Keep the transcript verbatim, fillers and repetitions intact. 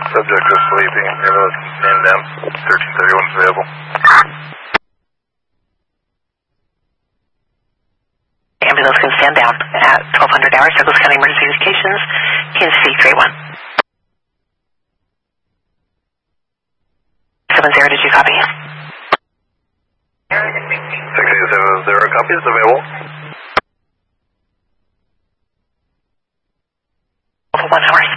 Subject is sleeping. Ambulance can stand down. thirteen thirty-one is available. Ambulance can stand down at twelve hundred hours. Douglas County Emergency Communications, Kansas City three one. seven zero, did you copy? sixteen seven zero, copies available. Over one hours.